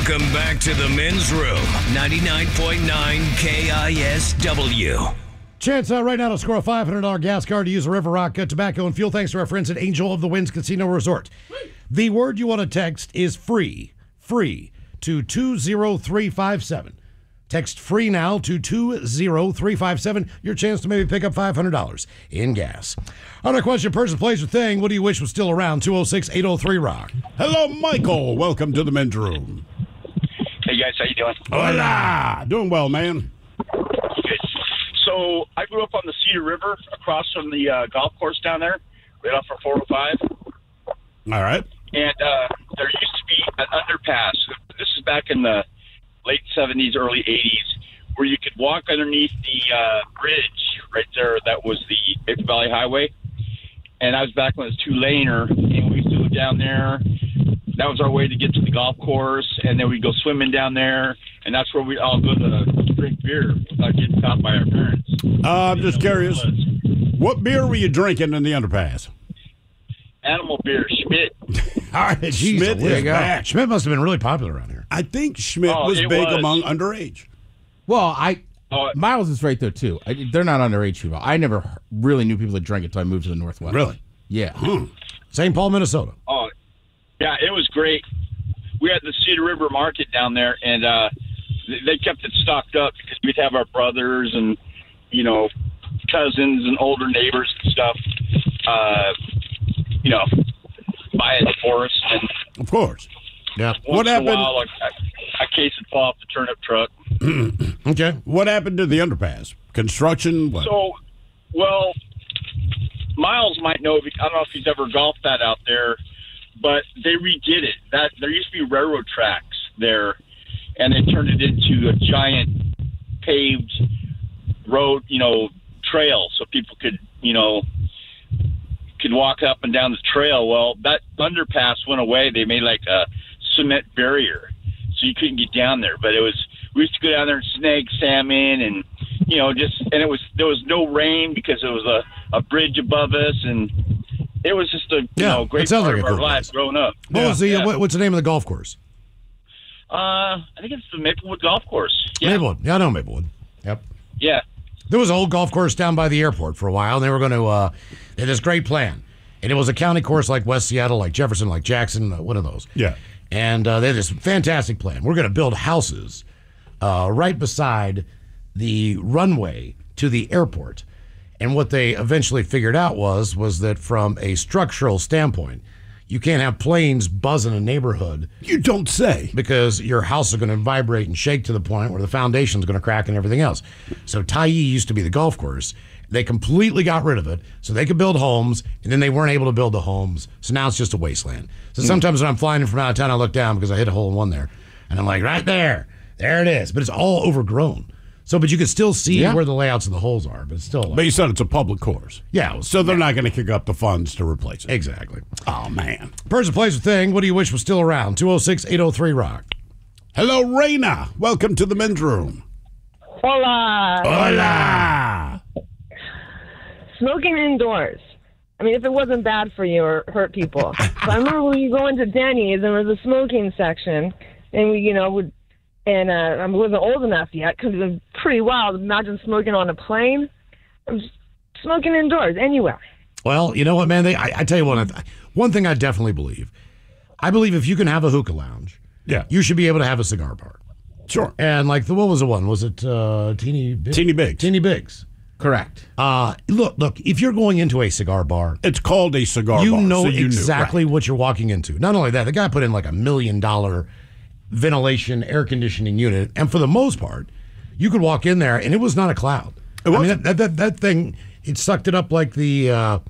Welcome back to the Men's Room, 99.9 KISW. Chance right now to score a $500 gas card to use a River Rock Tobacco and Fuel thanks to our friends at Angel of the Winds Casino Resort. The word you want to text is free to 20357. Text free now to 20357. Your chance to maybe pick up $500 in gas. On our question, person, place, or thing, what do you wish was still around? 206-803-ROCK. Hello, Michael. Welcome to the Men's Room. Hey, guys. How you doing? Hola. Doing well, man. Good. So I grew up on the Cedar River across from the golf course down there, right off of 405. All right. And there used to be an underpass. This is back in the late 70s, early 80s, where you could walk underneath the bridge right there that was the Maple Valley Highway. And I was back when it was two-laner, and we used to go down there. That was our way to get to the golf course, and then we'd go swimming down there, and that's where we'd all go to drink beer without getting caught by our parents. I'm just curious. What beer were you drinking in the underpass? Animal beer, Schmidt. All right, Schmidt is back. Schmidt must have been really popular around here. I think Schmidt was big among underage. Well, Miles is right there, too. They're not underage people. I never really knew people that drank it until I moved to the Northwest. Really? Yeah. St. Paul, Minnesota. Oh, yeah, it was great. We had the Cedar River Market down there, and they kept it stocked up because we'd have our brothers and, cousins and older neighbors and stuff, buy it for us. And of course. Yeah. What happened? In a while, a case would fall off the turnip truck. Okay. What happened to the underpass? Construction? What? So, well, Miles might know. I don't know if he's ever golfed that out there, but they redid it. There used to be railroad tracks there, and they turned it into a giant paved road, trail, so people could walk up and down the trail. Well, that underpass went away. They made like a cement barrier, so you couldn't get down there. But we used to go down there and snag salmon, and there was no rain because it was a bridge above us, and it was just a great part of our lives growing up. What's the name of the golf course? I think it's the Maplewood Golf Course. Yeah. Maplewood. Yeah, I know Maplewood. Yep. Yeah. There was an old golf course down by the airport for a while, and they were going to they had this great plan. And it was a county course like West Seattle, like Jefferson, like Jackson, one of those. Yeah. And they had this fantastic plan. We're going to build houses right beside the runway to the airport. And what they eventually figured out was that from a structural standpoint, you can't have planes buzzing a neighborhood. You don't say. Because your house is going to vibrate and shake to the point where the foundation's going to crack and everything else. So Tyee used to be the golf course. They completely got rid of it so they could build homes, and then they weren't able to build the homes. So now it's just a wasteland. So sometimes when I'm flying in from out of town, I look down because I hit a hole in one there. And I'm like, right there. There it is. But it's all overgrown. So, but you can still see where the layouts of the holes are, but it's still. But you said it's a public course. Yeah. So they're not going to kick up the funds to replace it. Exactly. Oh, man. Person, place, or thing, what do you wish was still around? 206-803-ROCK. Hello, Raina. Welcome to the Men's Room. Hola. Hola. Smoking indoors. I mean, if it wasn't bad for you or hurt people. So I remember when you go into Denny's, there was a smoking section, and we, would. And I wasn't old enough yet because it was pretty wild. Imagine smoking on a plane. I'm just smoking indoors, anywhere. Well, you know what, man? I tell you one thing I definitely believe. I believe if you can have a hookah lounge, you should be able to have a cigar bar. Sure. And what was the one? Was it Teeny Biggs? Teeny Biggs. Teeny Biggs. Correct. Look, if you're going into a cigar bar. It's called a cigar bar. You know so exactly what you're walking into. Not only that, the guy put in like $1 million ventilation, air conditioning unit, and for the most part, you could walk in there and it was not a cloud. I mean, that thing, it sucked it up like the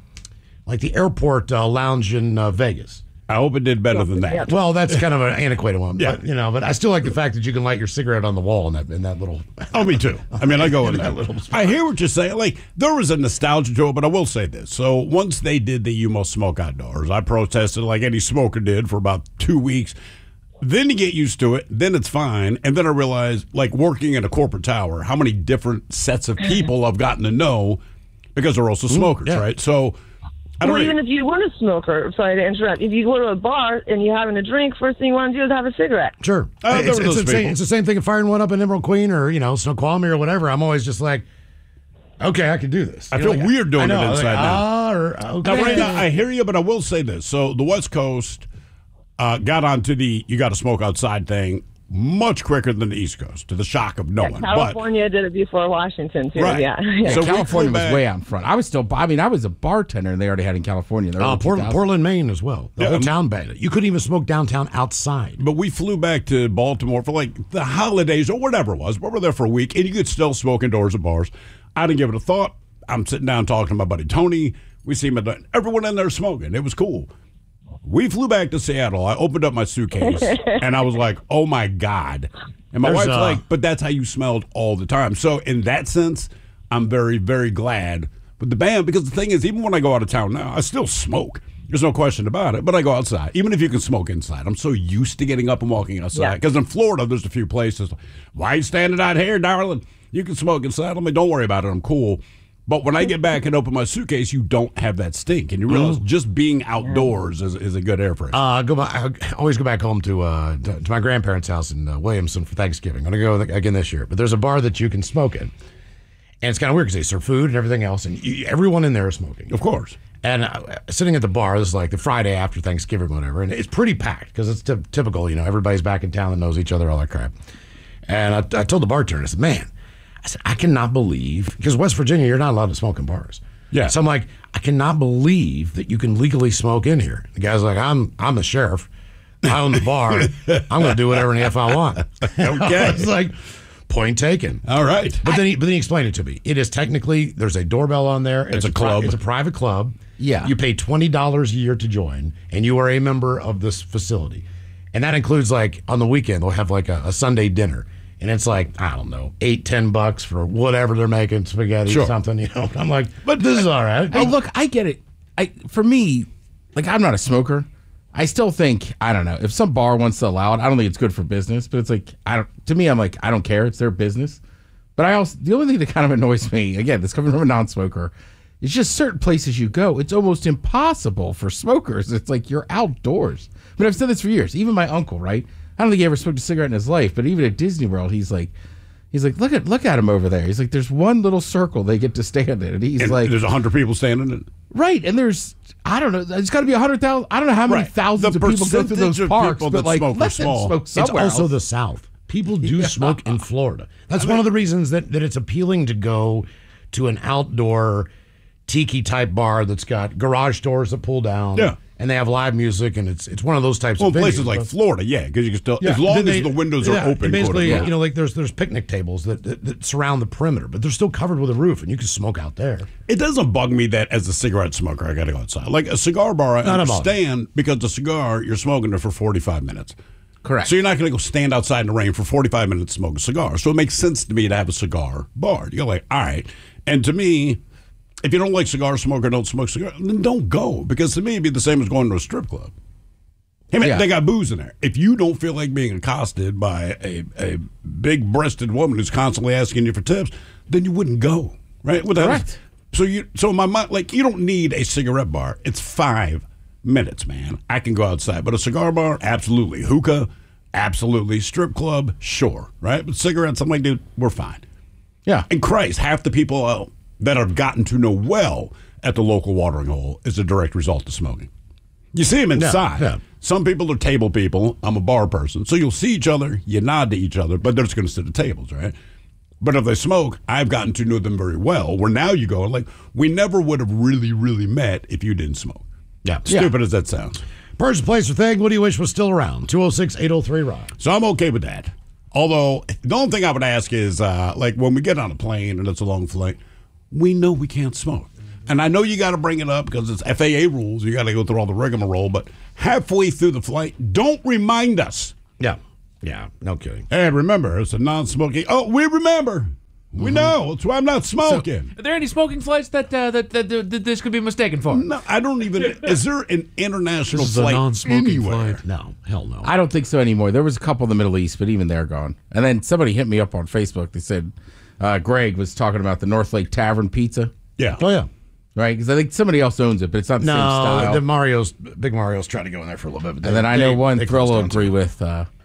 airport lounge in Vegas. I hope it did better than that. Well, that's kind of an antiquated one, Yeah. but I still like the fact that you can light your cigarette on the wall in that little. Oh, me too. I mean, I go in that little spot. I hear what you're saying. Like, there was a nostalgia to it, but I will say this. So once they did the You Must Smoke Outdoors, I protested like any smoker did for about 2 weeks. Then you get used to it, then it's fine, and then I realized, like working in a corporate tower, how many different sets of people I've gotten to know because they're also smokers, right? So Well, even if you weren't a smoker, sorry to interrupt, if you go to a bar and you're having a drink, first thing you want to do is have a cigarette. Sure. It's the same thing of firing one up in Emerald Queen or, Snoqualmie or whatever. I'm always just like, okay, I can do this. I feel weird doing it inside now. Okay. Now, right now, I hear you, but I will say this. So the West Coast got onto the you got to smoke outside thing much quicker than the East Coast, to the shock of no one. California did it before Washington, too. Right. Yeah. So California was way out in front. I was a bartender, and they already had in California. Portland, Maine as well. The whole town banned it. You couldn't even smoke downtown outside. But we flew back to Baltimore for like the holidays or whatever it was. But we're there for a week, and you could still smoke indoors at bars. I didn't give it a thought. I'm sitting down talking to my buddy Tony. We see everyone in there smoking. It was cool. We flew back to Seattle. I opened up my suitcase, and I was like, oh, my God. And my wife's like, but that's how you smelled all the time. So in that sense, I'm very, very glad with the ban, because the thing is, even when I go out of town now, I still smoke. There's no question about it. But I go outside, even if you can smoke inside. I'm so used to getting up and walking outside. Because in Florida, there's a few places. Why are you standing out here, darling? You can smoke inside. I'm like, don't worry about it. I'm cool. But when I get back and open my suitcase, you don't have that stink, and you realize just being outdoors is a good air freshener. I always go back home to my grandparents' house in Williamson for Thanksgiving. I'm going to go again this year. But there's a bar that you can smoke in, and it's kind of weird because they serve food and everything else, and everyone in there is smoking. Of course. And sitting at the bar, this is like the Friday after Thanksgiving or whatever, and it's pretty packed because it's typical, everybody's back in town that knows each other, all that crap. And I told the bartender, I said, man, I cannot believe, because West Virginia, you're not allowed to smoke in bars. Yeah. So I'm like, I cannot believe that you can legally smoke in here. The guy's like, I'm the sheriff. I own the bar. I'm going to do whatever the F I want. Okay. It's like, point taken. All right. But then he explained it to me. It is technically, there's a doorbell on there. It's a club. It's a private club. Yeah. You pay $20 a year to join, and you are a member of this facility. And that includes, like, on the weekend, they'll have like a Sunday dinner. And it's like, I don't know, $8-10 for whatever they're making, spaghetti or something, I'm like, but this is all right. Hey, look, I get it. For me, like, I'm not a smoker. I still think, I don't know, if some bar wants to allow it, I don't think it's good for business. But it's like, to me, I'm like, I don't care. It's their business. But the only thing that kind of annoys me, again, this coming from a non-smoker, is just certain places you go, it's almost impossible for smokers. It's like you're outdoors. But I've said this for years. Even my uncle, right? I don't think he ever smoked a cigarette in his life, but even at Disney World, he's like, look at him over there. He's like, there's one little circle they get to stand in, and he's like, there's 100 people standing in it. Right, and there's, I don't know, it's got to be 100,000. I don't know how many thousands of people go through those parks, but like, let them smoke somewhere. It's also the South. People do smoke in Florida. That's one of the reasons that it's appealing to go to an outdoor tiki type bar that's got garage doors that pull down. Yeah. And they have live music, and it's one of those types of venues. Places like Florida, because you can still, as long as the windows are open. Basically, like there's picnic tables that surround the perimeter, but they're still covered with a roof, and you can smoke out there. It doesn't bug me that as a cigarette smoker, I got to go outside. Like a cigar bar, I understand, because the cigar, you're smoking it for 45 minutes. Correct. So you're not going to go stand outside in the rain for 45 minutes to smoke a cigar. So it makes sense to me to have a cigar bar. You're like, all right. And to me, if you don't like cigar smoke or don't smoke cigar, then don't go. Because to me, it'd be the same as going to a strip club. Hey, man, they got booze in there. If you don't feel like being accosted by a big-breasted woman who's constantly asking you for tips, then you wouldn't go, right? Correct. So in my mind, like, you don't need a cigarette bar. It's 5 minutes, man. I can go outside. But a cigar bar, absolutely. Hookah, absolutely. Strip club, sure, right? But cigarettes, I'm like, dude, we're fine. Yeah. And Christ, half the people that I've gotten to know well at the local watering hole is a direct result of smoking. You see them inside. Yeah. Some people are table people. I'm a bar person. So you'll see each other, you nod to each other, but they're just going to sit at tables, right? But if they smoke, I've gotten to know them very well, where now you go, like, we never would have really, really met if you didn't smoke. Yeah. Stupid as that sounds. Person, place, or thing, what do you wish was still around? 206-803-ROCK. So I'm okay with that. Although, the only thing I would ask is, like, when we get on a plane and it's a long flight, we know we can't smoke. And I know you got to bring it up because it's FAA rules. You got to go through all the rigmarole. But halfway through the flight, don't remind us. Yeah. Yeah, no kidding. Hey, remember, it's a non-smoking. Oh, we remember. We know. That's why I'm not smoking. So, are there any smoking flights that this could be mistaken for? No, I don't even. Is there an international this is flight a non-smoking anywhere? flight? No, hell no. I don't think so anymore. There was a couple in the Middle East, but even they're gone. And then somebody hit me up on Facebook. They said Greg was talking about the North Lake Tavern pizza. Yeah. Oh, yeah. right? Because I think somebody else owns it, but it's not the same style. the Big Mario's trying to go in there for a little bit. But And then I know one they thrill closed will down agree too. with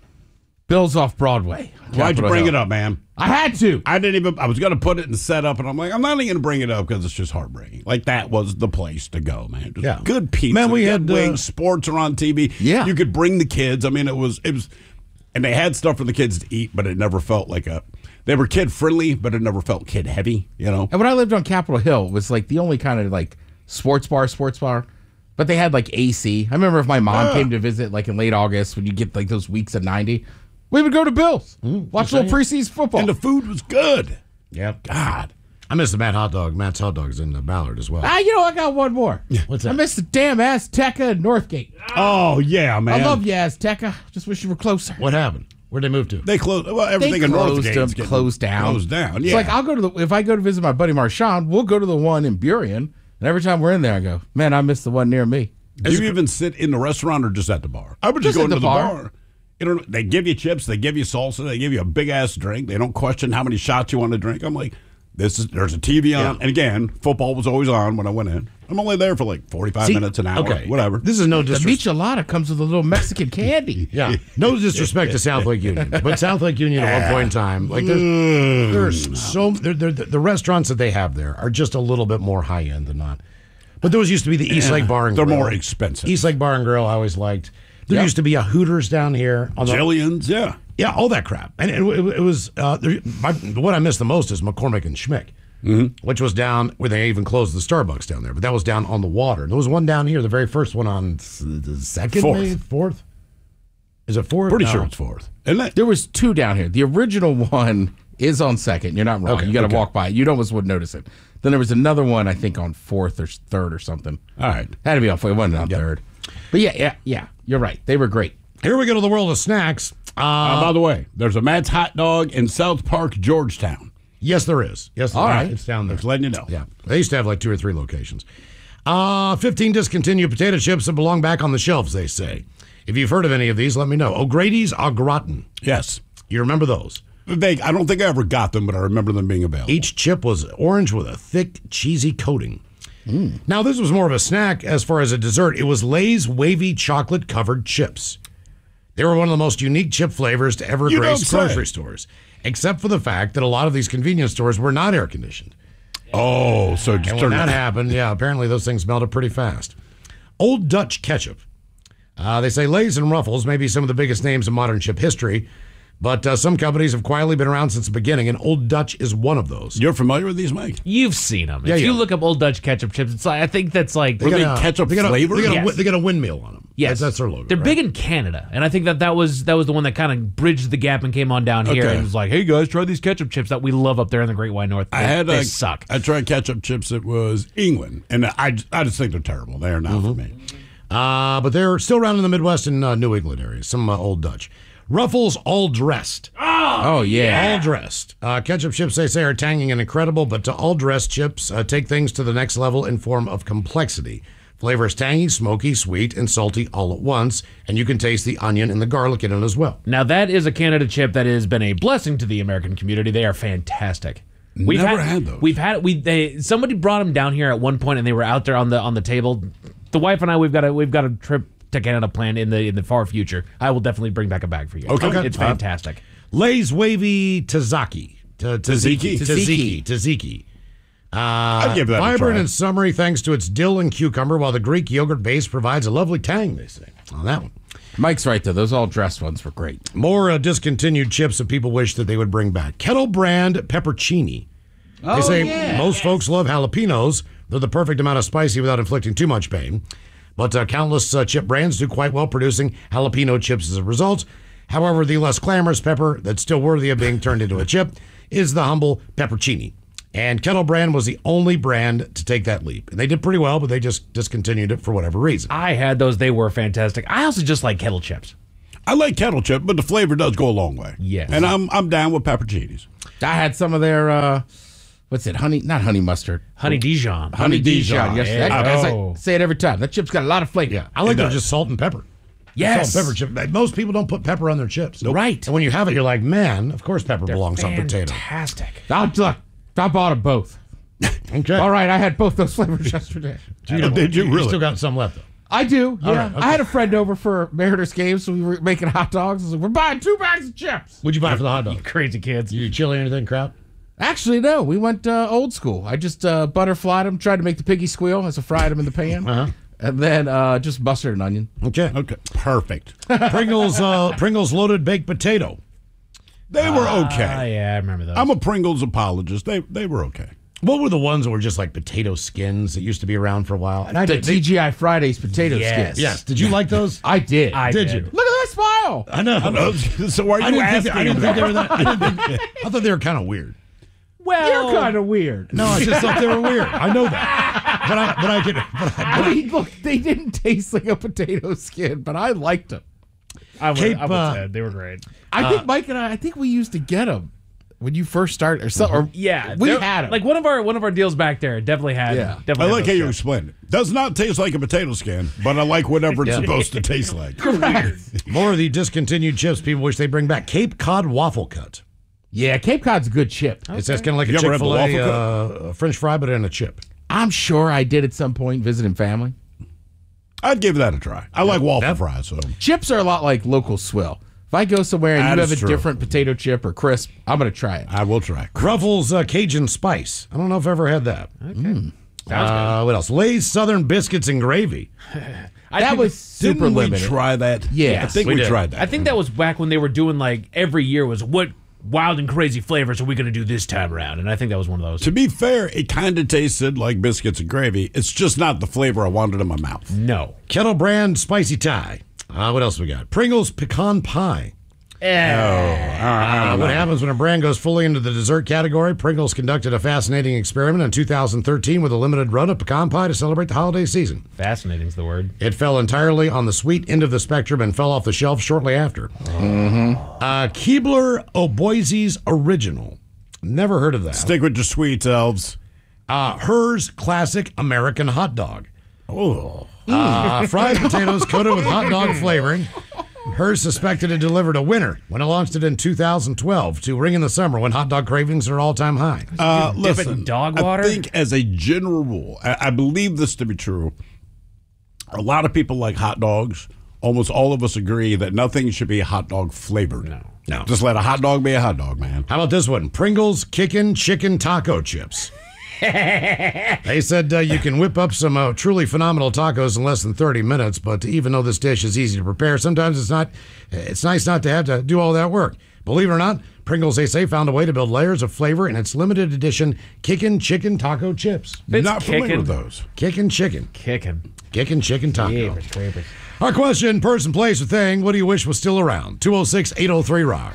Bill's off Broadway. Why'd you Capitol bring Hill. it up, man? I had to. I was going to put it in setup, and I'm like, I'm not even going to bring it up because it's just heartbreaking. Like, that was the place to go, man. Just Yeah. good pizza, Man, we good had, wings, sports are on TV. Yeah. You could bring the kids. I mean, it was, and they had stuff for the kids to eat, but it never felt like they were kid friendly, but it never felt kid heavy, you know? And when I lived on Capitol Hill, it was like the only kind of like sports bar. But they had like AC. I remember if my mom came to visit like in late August when you get like those weeks of 90, we would go to Bill's, watch a little preseason football. And the food was good. Yep. God. I miss the Matt's Hot Dogs in Ballard as well. I got one more. What's that? I miss the damn Azteca in Northgate. Oh, yeah, man. I love you, Azteca. Just wish you were closer. What happened? Where'd they move to? They closed. Well, They everything in closed Northgate's them, closed down. Closed down, It's yeah. like if I go to visit my buddy Marshawn, we'll go to the one in Burien, and every time we're in there, I go, man, I miss the one near me. Do you even sit in the restaurant or just at the bar? I would just Just go at to the the bar. bar. You know, they give you chips, they give you salsa, they give you a big ass drink. They don't question how many shots you want to drink. I'm like, there's a TV on, and again, football was always on when I went in. I'm only there for like 45 minutes, an hour, Okay, whatever. This is no The disrespect. michelada comes with a little Mexican candy. Yeah, no disrespect to South Lake Union, but South Lake Union at one point in time, like there's so the restaurants that they have there are just a little bit more high end than not. But those used to be the East Lake Bar and They're Grill. more expensive. East Lake Bar and Grill I always liked. There used to be a Hooters down here. On the, Jillian's, yeah. yeah, all that crap. And it was what I miss the most is McCormick and Schmick, which was down where they even closed the Starbucks down there. But that was down on the water. There was one down here, the very first one on the second, fourth. Is it fourth? Pretty No. sure it's fourth. Isn't it? There was two down here. The original one is on second. You're not wrong. Okay, You got to okay. walk by it. You almost wouldn't notice it. Then there was another one, I think, on fourth or third or something. All right. Had to be on fourth. It wasn't on third. But yeah. You're right. They were great. Here we go to the world of snacks. By the way, there's a Matt's Hot Dog in South Park, Georgetown. Yes, there is. Yes, All right. It's down there. Just letting you know. Yeah, they used to have like 2 or 3 locations. 15 discontinued potato chips that belong back on the shelves, they say. If you've heard of any of these, let me know. O'Grady's au gratin. Yes. You remember those? I don't think I ever got them, but I remember them being available. Each chip was orange with a thick, cheesy coating. Now, this was more of a snack as far as a dessert. It was Lay's wavy chocolate-covered chips. They were one of the most unique chip flavors to ever You don't grace say. grocery stores, except for the fact that a lot of these convenience stores were not air-conditioned. Oh, so just And turn when that it. happened, apparently those things melted pretty fast. Old Dutch ketchup. They say Lay's and Ruffles may be some of the biggest names in modern chip history, but some companies have quietly been around since the beginning, and Old Dutch is one of those. You're familiar with these, Mike? You've seen them. Yeah, If you yeah. look up Old Dutch ketchup chips, it's like I think that's like Were they ketchup flavor? They got a windmill on them. yes, That's their logo. They're right? big in Canada, and I think that was the one that kind of bridged the gap and came on down here Okay. and was like, "Hey guys, try these ketchup chips that we love up there in the Great White North." They suck. I tried ketchup chips. It was England, and I just think they're terrible. They are not for me. But they're still around in the Midwest and New England areas, some Old Dutch. Ruffles All Dressed. Oh, yeah. All Dressed. Ketchup chips, they say, are tangy and incredible, but All Dressed chips take things to the next level in form of complexity. Flavor is tangy, smoky, sweet, and salty all at once, and you can taste the onion and the garlic in it as well. Now that is a Canada chip that has been a blessing to the American community. They are fantastic. Never had those. Somebody brought them down here at one point, and they were out there on the table. The wife and I, we've got a trip to Canada planned in the far future. I will definitely bring back a bag for you. Okay. It's fantastic. Lay's Wavy Tzatziki. Tzatziki. Tzatziki. I'd give that a Vibrant try. and summery thanks to its dill and cucumber, while the Greek yogurt base provides a lovely tang, they say, on that one. Mike's right, though. Those all dressed ones were great. More discontinued chips that people wish that they would bring back. Kettle brand peppercini. They say most folks love jalapenos. They're the perfect amount of spicy without inflicting too much pain. But countless chip brands do quite well producing jalapeno chips as a result. However, the less glamorous pepper that's still worthy of being turned into a chip is the humble peppercini. And Kettle Brand was the only brand to take that leap. And they did pretty well, but they just discontinued it for whatever reason. I had those. They were fantastic. I also just like kettle chips. I like kettle chip, but the flavor does go a long way. Yes. And I'm down with pepperoncinis. I had some of their, what's it? Not honey mustard. Honey Dijon. Honey Dijon. Yes, There as you I go. say it every time. That chip's got a lot of flavor. Yeah, I like them just salt and pepper. Yes. Salt and pepper chip. Most people don't put pepper on their chips. Right. And when you have it, you're like, man, of course pepper belongs on potato. Fantastic. I bought them both. Okay. All right, I had both those flavors yesterday. Did you You really? still got some left, though. I do. Yeah. right, okay. I had a friend over for Mariners game, so we were making hot dogs. I was like, we're buying 2 bags of chips. What'd you buy for the hot dog? Crazy kids. You chili or anything crap? Actually, no. We went old school. I just butterflied them, tried to make the piggy squeal as I fried them in the pan. Uh-huh. And then just mustard and onion. Okay. Okay, perfect. Pringles loaded baked potato. They were okay. Yeah, I remember those. I'm a Pringles apologist. They were okay. What were the ones that were just like potato skins that used to be around for a while? And I The did. They- TGI Fridays potato skins. yes. Did you like those? I did. Did you? Look at that smile. I know. So why are I you didn't think asking? I didn't him think they that? were that. I thought they were kind of weird. You're kind of weird. No, I just thought they were weird. I know that. I mean, look, they didn't taste like a potato skin, but I liked them. I would Cape, have said they were great. I think Mike and I think we used to get them when you first started, or something. Or Yeah, we they're- had them. like one of our deals back there definitely had. Yeah. Definitely I had like how those you chips. explained it. Does not taste like a potato skin, but I like whatever it's supposed to taste like. More of the discontinued chips people wish they bring back. Cape Cod waffle cut. Yeah, Cape Cod's a good chip. It's kind of like a You ever had the Chick-fil-A French fry, but in a chip. I'm sure I did at some point visiting family. I'd give that a try. I like waffle fries, so Chips are a lot like local swill. If I go somewhere and That you have is a true. different potato chip or crisp, I'm going to try it. I will try. Ruffles Cajun Spice. I don't know if I've ever had that. What else? Lay's Southern Biscuits and Gravy. That was super Didn't we limited. try that? Yes, I think we we did. tried that. I think that was back when they were doing like every year was what wild and crazy flavors are we going to do this time around, and I think that was one of those. To be fair, it kind of tasted like biscuits and gravy. It's just not the flavor I wanted in my mouth. No. Kettle Brand Spicy Thai. What else we got? Pringles Pecan Pie. What happens when a brand goes fully into the dessert category? Pringles conducted a fascinating experiment in 2013 with a limited run of pecan pie to celebrate the holiday season. Fascinating's the word. It fell entirely on the sweet end of the spectrum and fell off the shelf shortly after. Keebler O'Boise's Original. Never heard of that. Stick with your sweets, elves. Hers Classic American Hot Dog. Oh, Fried potatoes coated with hot dog flavoring. Hers suspected it delivered a winner when it launched it in 2012 to ring in the summer when hot dog cravings are all-time high. dip it in dog water? I think as a general rule, I believe this to be true. A lot of people like hot dogs. Almost all of us agree that nothing should be hot dog flavored. No. Just let a hot dog be a hot dog, man. How about this one? Pringles Kickin' Chicken Taco Chips. They said you can whip up some truly phenomenal tacos in less than 30 minutes, but even though this dish is easy to prepare, sometimes it's nice not to have to do all that work. Believe it or not, Pringles, they say, found a way to build layers of flavor in its limited edition Kickin' Chicken Taco Chips. It's Not familiar kicking. with those. Kickin' Chicken. Kicking. Kickin' Chicken Taco. Jeepers creepers. Our question, person, place, or thing, what do you wish was still around? 206-803-ROCK.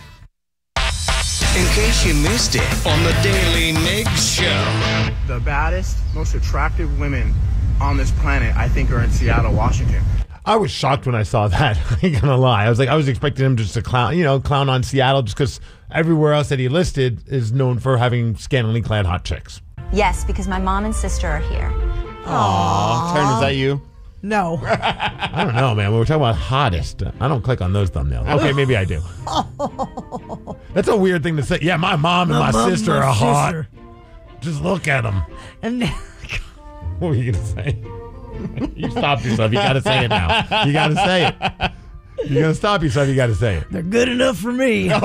In case you missed it on the Daily Mix Show. The baddest, most attractive women on this planet, I think, are in Seattle, Washington. I was shocked when I saw that. I ain't gonna lie. I was expecting him just to clown on Seattle, just because everywhere else that he listed is known for having scantily clad hot chicks. Yes, because my mom and sister are here. Taryn, is that you? No. I don't know, man. When we're talking about hottest, I don't click on those thumbnails. Okay, maybe I do. That's a weird thing to say. Yeah, my mom and my sister are hot. Just look at them. And What were you gonna say? You stopped yourself. You gotta say it now. You gotta say it. You're gonna stop yourself. You gotta say it. they're good enough for me. The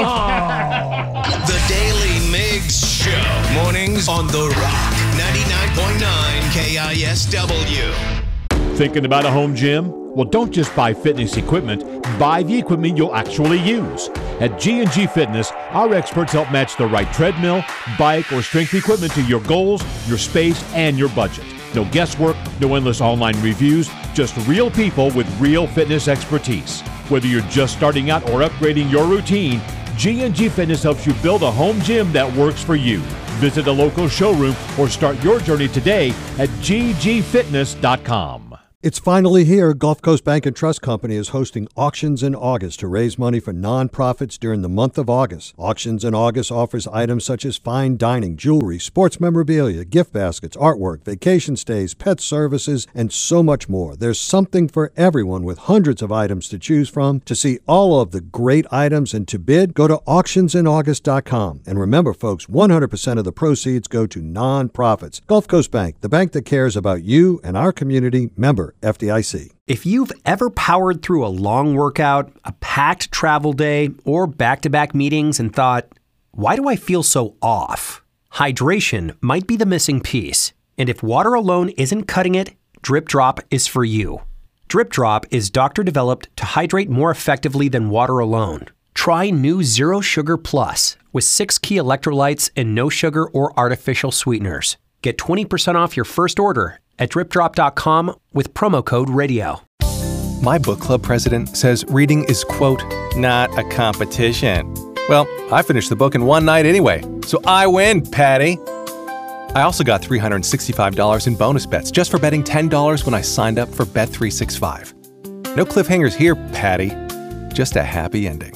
Daily Mix Show. Mornings on The Rock. 99.9 KISW. Thinking about a home gym? Well, don't just buy fitness equipment. Buy the equipment you'll actually use. At G&G Fitness, our experts help match the right treadmill, bike, or strength equipment to your goals, your space, and your budget. No guesswork, no endless online reviews, just real people with real fitness expertise. Whether you're just starting out or upgrading your routine, G&G Fitness helps you build a home gym that works for you. Visit a local showroom or start your journey today at ggfitness.com. It's finally here. Gulf Coast Bank and Trust Company is hosting auctions in August to raise money for nonprofits during the month of August. Auctions in August offers items such as fine dining, jewelry, sports memorabilia, gift baskets, artwork, vacation stays, pet services, and so much more. There's something for everyone with hundreds of items to choose from. To see all of the great items and to bid, go to auctionsinAugust.com. And remember, folks, 100% of the proceeds go to nonprofits. Gulf Coast Bank, the bank that cares about you and our community. Member FDIC. If you've ever powered through a long workout, a packed travel day, or back-to-back meetings and thought, why do I feel so off? Hydration might be the missing piece. And if water alone isn't cutting it, Drip Drop is for you. Drip Drop is doctor-developed to hydrate more effectively than water alone. Try new Zero Sugar Plus with 6 key electrolytes and no sugar or artificial sweeteners. Get 20% off your first order at dripdrop.com with promo code radio. My book club president says reading is, quote, not a competition. Well, I finished the book in one night anyway, so I win, Patty. I also got $365 in bonus bets just for betting $10 when I signed up for Bet365. No cliffhangers here, Patty. Just a happy ending.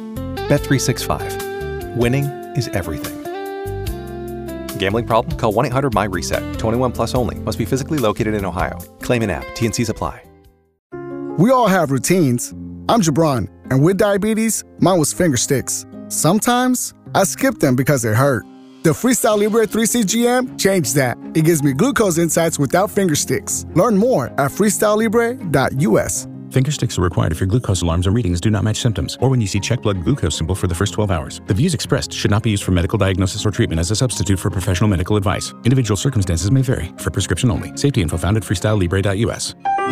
Bet365. Winning is everything. Gambling problem? Call 1-800-MY-RESET. 21 plus only. Must be physically located in Ohio. Claim in app. T&Cs apply. We all have routines. I'm Jabron, and with diabetes, mine was finger sticks. Sometimes I skip them because they hurt. The Freestyle Libre 3CGM changed that. It gives me glucose insights without finger sticks. Learn more at freestylelibre.us. Finger sticks are required if your glucose alarms or readings do not match symptoms, or when you see check blood glucose symbol for the first 12 hours. The views expressed should not be used for medical diagnosis or treatment as a substitute for professional medical advice. Individual circumstances may vary. For prescription only. Safety info found at freestylelibre.us.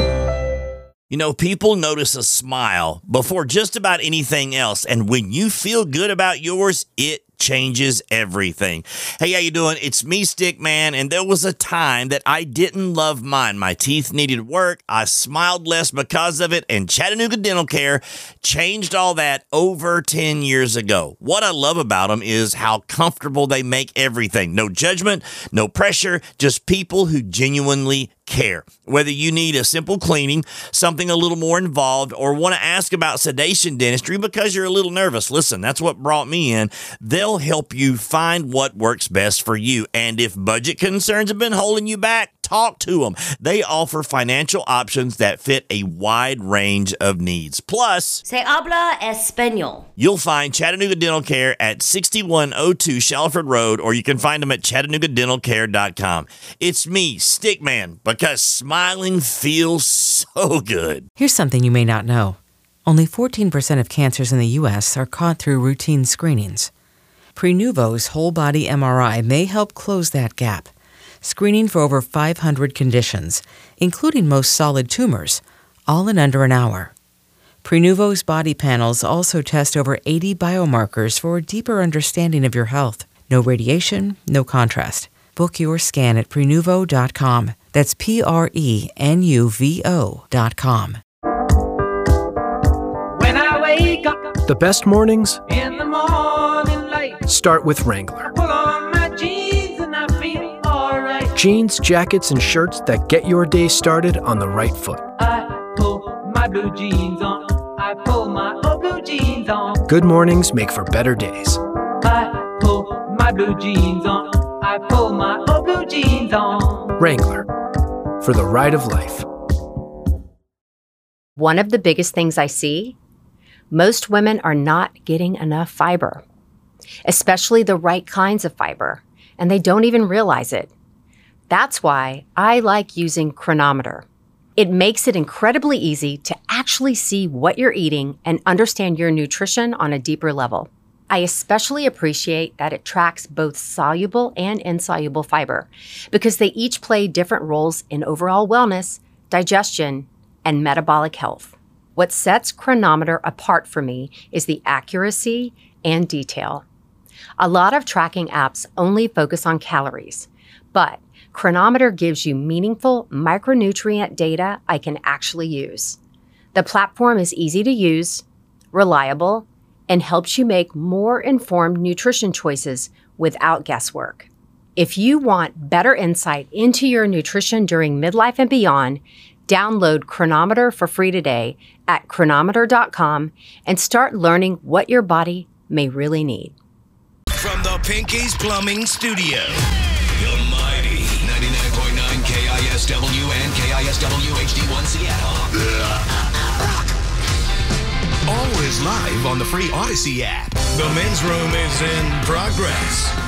You know, people notice a smile before just about anything else, and when you feel good about yours, it changes everything. Hey, how you doing? It's me, Stickman, and there was a time that I didn't love mine. My teeth needed work. I smiled less because of it, and Chattanooga Dental Care changed all that over 10 years ago. What I love about them is how comfortable they make everything. No judgment, no pressure, just people who genuinely care. Whether you need a simple cleaning, something a little more involved, or want to ask about sedation dentistry because you're a little nervous, listen, that's what brought me in. They'll help you find what works best for you. And if budget concerns have been holding you back, talk to them. They offer financial options that fit a wide range of needs. Plus, Se habla español. You'll find Chattanooga Dental Care at 6102 Shalford Road, or you can find them at ChattanoogaDentalCare.com. It's me, Stickman, because smiling feels so good. Here's something you may not know. Only 14% of cancers in the U.S. are caught through routine screenings. Prenuvo's whole body MRI may help close that gap, screening for over 500 conditions, including most solid tumors, all in under an hour. Prenuvo's body panels also test over 80 biomarkers for a deeper understanding of your health. No radiation, no contrast. Book your scan at Prenuvo.com. That's Prenuvo.com. When I wake up, the best mornings in the morning light, start with Wrangler. pull on my jeans and I feel alright. Jeans, jackets, and shirts that get your day started on the right foot. I pull my blue jeans on. I pull my old blue jeans on. Good mornings make for better days. I pull my blue jeans on. I pull my old blue jeans on. Wrangler, for the ride of life. One of the biggest things I see, most women are not getting enough fiber, especially the right kinds of fiber, and they don't even realize it. That's why I like using Chronometer. It makes it incredibly easy to actually see what you're eating and understand your nutrition on a deeper level. I especially appreciate that it tracks both soluble and insoluble fiber because they each play different roles in overall wellness, digestion, and metabolic health. What sets Chronometer apart for me is the accuracy and detail. A lot of tracking apps only focus on calories, but Chronometer gives you meaningful micronutrient data I can actually use. The platform is easy to use, reliable, and helps you make more informed nutrition choices without guesswork. If you want better insight into your nutrition during midlife and beyond, Download Chronometer for free today at chronometer.com and start learning what your body may really need. From the Pinky's Plumbing Studio, the mighty 99.9 KISW and KISW HD1 Seattle. Always live on the free Odyssey app. The men's room is in progress.